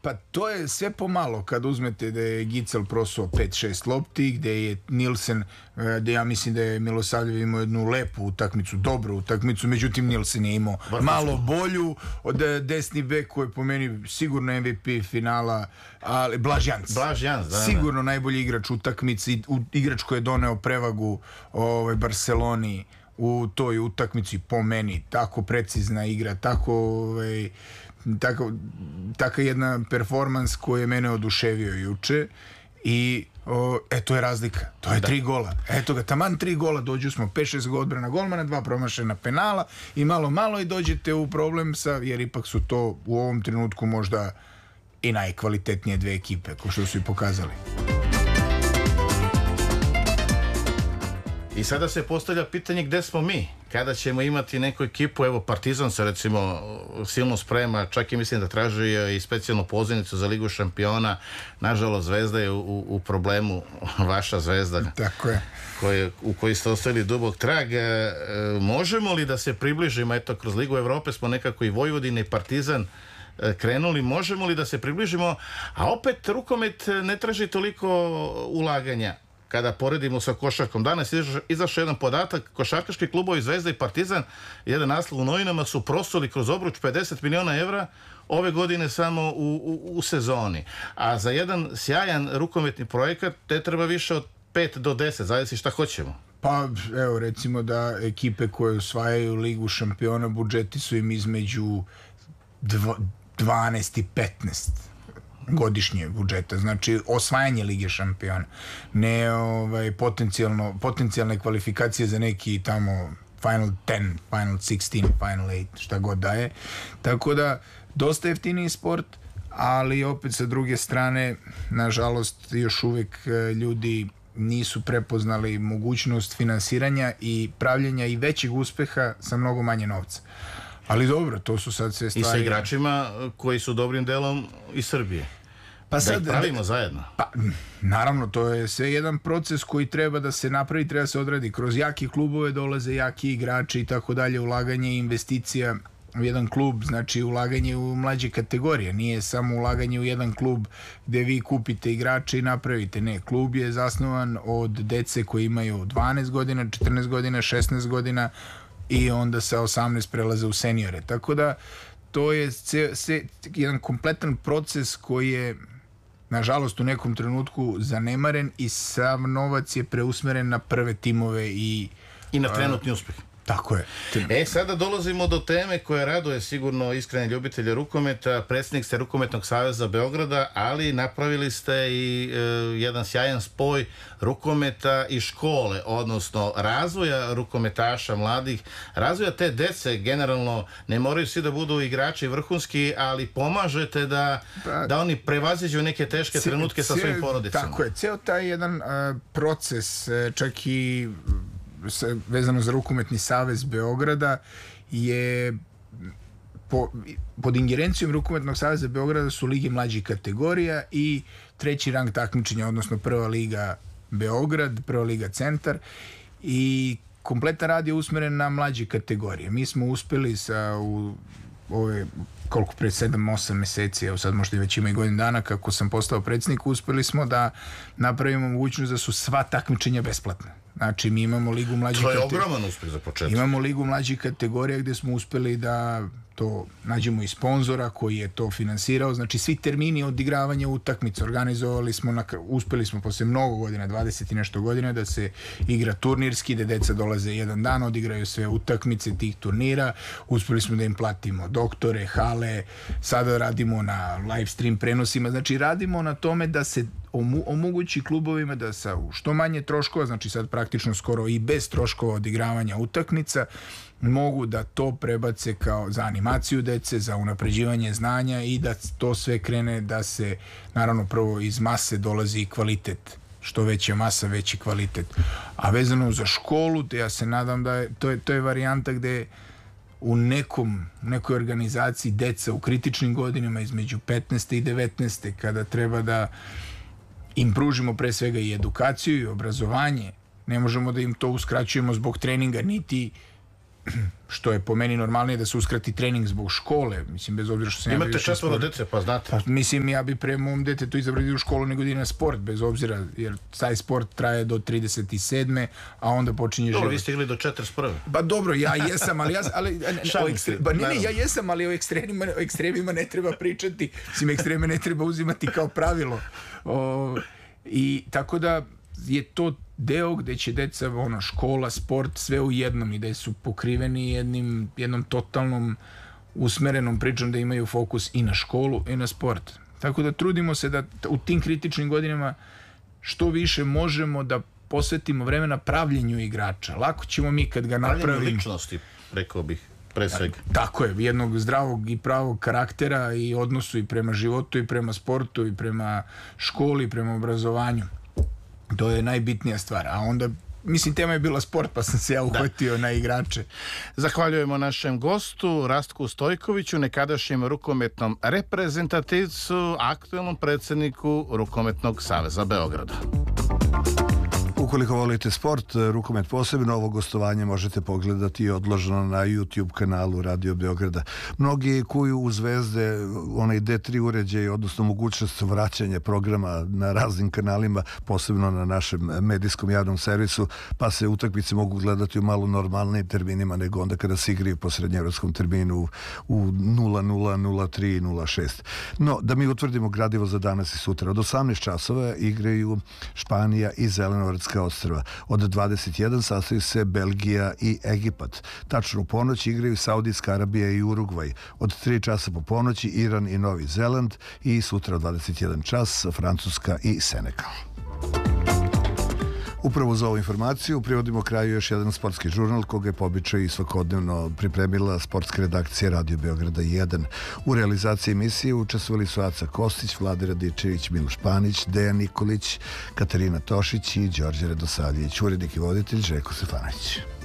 Pa to je sve pomalo kad uzmete da je Gicel prosao 5-6 lopti, gde je Nilsen, da ja mislim da je Milosavljev imao jednu lepu utakmicu, dobru utakmicu, međutim Nilsen je imao malo bolju, od desni bek koji je po meni sigurno MVP finala, ali Blaž Janc, sigurno najbolji igrač utakmice, igrač koji je doneo prevagu Barceloni u toj utakmici, po meni tako precizna igra, taka jedna performans koji je mene oduševio juče i to je razlika, to je 3 gola, eto ga, taman 3 gola, dođu smo 5-6 odbrana golmana, 2 promašena penala i malo i dođete u problem jer ipak su to u ovom trenutku možda i najkvalitetnije 2 ekipe, kao što su i pokazali. I sada se postavlja pitanje gde smo mi, kada ćemo imati neku ekipu, evo Partizan se recimo silno sprema, čak i mislim da traži i specijalnu pozivnicu za Ligu šampiona, nažalost Zvezda je u problemu, vaša Zvezda. Tako je. U kojoj ste ostavili dubok trag. Možemo li da se približimo, eto kroz Ligu Evrope smo nekako i Vojvodina i Partizan krenuli, možemo li da se približimo, a opet rukomet ne traži toliko ulaganja. Kada poredimo sa košarkom, danas izašao jedan podatak, košarkaški klubovi Zvezda i Partizan, jedan naslov u novinama, su prosuli kroz obruč 50 miliona evra ove godine samo u sezoni. A za jedan sjajan rukometni projekat te treba više od 5 do 10, zavisi šta hoćemo. Pa evo recimo da ekipe koje osvajaju Ligu šampiona budžeti su im između 12 i 15 godišnje budžeta, znači osvajanje Lige šampiona, ne potencijalne kvalifikacije za neki tamo Final 10, Final 16, Final 8, šta god da je, tako da dosta jeftiniji sport, ali opet sa druge strane nažalost još uvek ljudi nisu prepoznali mogućnost finansiranja i pravljenja i većeg uspeha sa mnogo manje novca. Ali dobro, to su sad sve stvari. I sa igračima koji su dobrim delom iz Srbije. Pa da ih pravimo zajedno. Pa, naravno, to je sve jedan proces koji treba da se napravi, treba da se odradi. Kroz jaki klubove dolaze jaki igrači i tako dalje, ulaganje i investicija u jedan klub, znači ulaganje u mlađe kategorije. Nije samo ulaganje u jedan klub gde vi kupite igrače i napravite. Ne, klub je zasnovan od dece koji imaju 12 godina, 14 godina, 16 godina, i onda sa 18 prelaze u seniore. Tako da to je jedan kompletan proces koji je nažalost u nekom trenutku zanemaren i sav novac je preusmeren na prve timove i na trenutni uspeh. Tako je. Sada dolazimo do teme koja raduje sigurno iskrene ljubitelje rukometa. Predsjednik ste Rukometnog saveza Beograda, ali napravili ste i jedan sjajan spoj rukometa i škole, odnosno razvoja rukometaša mladih, razvoja te dece. Generalno ne moraju svi da budu igrači vrhunski, ali pomažete da oni prevaziđu neke teške trenutke sa svojim porodicama. Tako je, ceo taj jedan proces, čak i vezano za Rukometni savez Beograda, je pod ingerencijom Rukometnog saveza Beograda su lige mlađih kategorija i 3. rang takmičenja, odnosno 1. liga Beograd, 1. liga Centar, i kompletan rad je usmeren na mlađe kategorije. Mi smo uspeli pre 7-8 meseci, evo sad možda već ima i godinu dana kako sam postao predsjednik, uspeli smo da napravimo mogućnost da su sva takmičenja besplatna. Znači mi imamo ligu mlađih kategorija. To je ogroman uspeh za početak. Imamo ligu mlađih kategorija gde smo uspeli da to nađemo i sponzora koji je to finansirao. Znači svi termini odigravanja utakmice organizovali smo, uspeli smo posle mnogo godina, 20 i nešto godina, da se igra turnirski, da deca dolaze jedan dan, odigraju sve utakmice tih turnira, uspeli smo da im platimo doktore, hale, sada radimo na live stream prenosima, znači radimo na tome da se omogući klubovima da sa što manje troškova, znači sad praktično skoro i bez troškova odigravanja utakmica, mogu da to prebace kao za animaciju dece, za unapređivanje znanja i da to sve krene da se, naravno prvo iz mase dolazi i kvalitet. Što veća masa, veći kvalitet. A vezano za školu, ja se nadam da je, to je varijanta gde u nekoj organizaciji deca u kritičnim godinama između 15. i 19. kada treba da im pružimo pre svega i edukaciju i obrazovanje, ne možemo da im to uskraćujemo zbog treninga, niti što je po meni normalnije da se uskrati trening zbog škole, mislim, bez obzira što sam Imate 4 dece, pa znate. Pa, mislim, ja bi pre mom detetu izabrao u školu nego da ide na sport, bez obzira, jer taj sport traje do 37. a onda počinje život. Dobro, vi ste igli do 41. Ba dobro, ja jesam, ali ja jesam, ali o ekstremima ne treba pričati. Mislim, ekstreme ne treba uzimati kao pravilo. I tako da je to deo gde će deca, škola, sport, sve u jednom i da su pokriveni jednom totalnom usmerenom pričom da imaju fokus i na školu i na sport. Tako da trudimo se da u tim kritičnim godinama što više možemo da posvetimo vremena pravljenju igrača. Lako ćemo mi kad ga napravimo. Pravljenju ličnosti, rekao bih, pre svega. Tako je, jednog zdravog i pravog karaktera i odnosu i prema životu i prema sportu i prema školi i prema obrazovanju. To je najbitnija stvar, a onda, mislim, tema je bila sport, pa sam se ja uhvatio na igrače. Zahvaljujemo našem gostu, Rastku Stojkoviću, nekadašnjem rukometnom reprezentativcu, aktuelnom predsjedniku Rukometnog saveza Beograda. Ukoliko volite sport, rukomet posebno, ovo gostovanje možete pogledati odloženo na YouTube kanalu Radio Beograda. Mnogi kuju u Zvezde onaj D3 uređaj, odnosno mogućnost vraćanja programa na raznim kanalima, posebno na našem medijskom javnom servisu, pa se utakmice mogu gledati u malo normalnim terminima nego onda kada se igraju po srednjevropskom terminu u 00, 03, 06. No, da mi utvrdimo gradivo za danas i sutra. Od 18 časova igraju Španija i Zelenovrtska ostrva. Od 21 sastaju se Belgija i Egipat. Tačno u ponoć igraju Saudijska Arabija i Urugvaj. Od 3 časa po ponoći Iran i Novi Zeland i sutra 21 čas Francuska i Senegal. Upravo za ovu informaciju privodimo kraju još jedan sportski žurnal koga je po običaju i svakodnevno pripremila sportska redakcija Radio Beograda 1. U realizaciji emisije učestvovali su Aca Kostić, Vlada Radičević, Miloš Panić, Dejan Nikolić, Katarina Tošić i Đorđe Radosavljević. Urednik i voditelj Željko Stefanović.